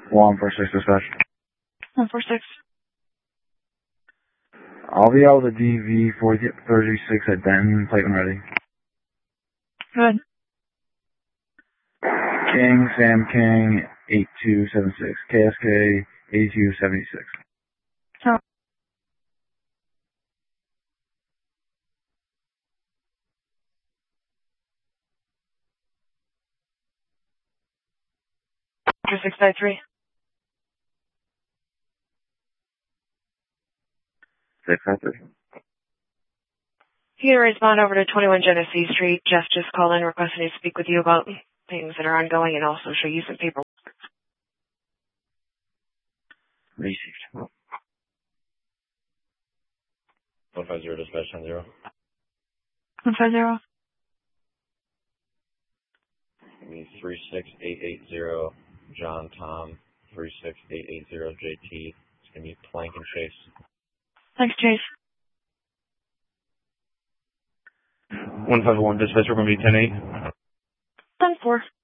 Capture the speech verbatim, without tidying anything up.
one four six dispatch. one four six. I'll be out with a D V four thirty-six at Denton, plate when ready. Good. King, Sam King, eight two seven six, K S K, eighty-two seventy-six. Oh. six nine three. six nine three. You can respond over to twenty-one Genesee Street. Jeff just called in requesting to speak with you about things that are ongoing and also show you some paperwork. Received. one five zero dispatch ten zero. one five zero. Me three six eight eight zero John Tom three six eight eight zero J T. It's gonna be Plank and Chase. Thanks, Chase. one five one dispatch, we're gonna be ten eight. ten four.